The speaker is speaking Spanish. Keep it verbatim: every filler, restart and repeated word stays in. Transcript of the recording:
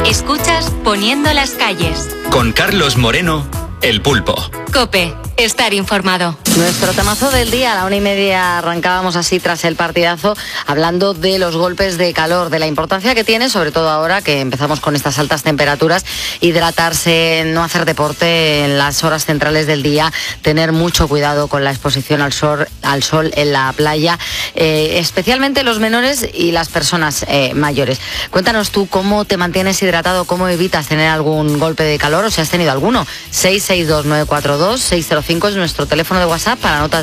Escuchas Poniendo las calles. Con Carlos Moreno, El Pulpo. COPE, estar informado. Nuestro temazo del día, a la una y media arrancábamos así tras el partidazo, hablando de los golpes de calor, de la importancia que tiene, sobre todo ahora que empezamos con estas altas temperaturas, hidratarse, no hacer deporte en las horas centrales del día, tener mucho cuidado con la exposición al sol, al sol en la playa, eh, especialmente los menores y las personas eh, mayores. Cuéntanos tú cómo te mantienes hidratado, cómo evitas tener algún golpe de calor o si has tenido alguno. seis seis dos nueve cuatro dos seis cero cinco es nuestro teléfono de WhatsApp para notas